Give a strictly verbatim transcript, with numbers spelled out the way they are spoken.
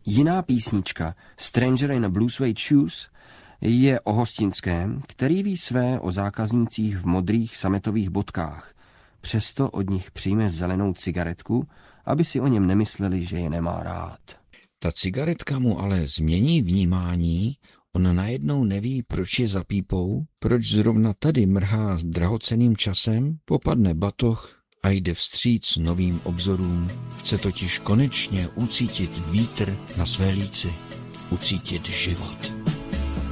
Jiná písnička, Stranger in a Blue Suede Shoes, je o hostinském, který ví své o zákaznících v modrých sametových bodkách. Přesto od nich přijme zelenou cigaretku, aby si o něm nemysleli, že je nemá rád. Ta cigaretka mu ale změní vnímání, on najednou neví, proč je za pípou, proč zrovna tady mrhá s drahocenným časem, popadne batoh a jde vstříc novým obzorům. Chce totiž konečně ucítit vítr na své líci, ucítit život.